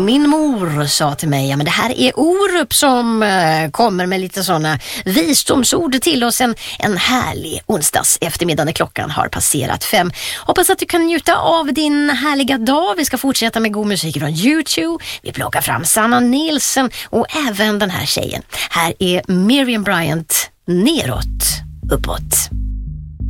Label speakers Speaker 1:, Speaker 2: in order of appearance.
Speaker 1: Min mor sa till mig, ja men det här är Orup som kommer med lite sådana visdomsord till oss en härlig onsdags eftermiddag när klockan har passerat 5. Hoppas att du kan njuta av din härliga dag. Vi ska fortsätta med god musik från YouTube. Vi plockar fram Sanna Nilsson och även den här tjejen. Här är Miriam Bryant, Neråt, uppåt.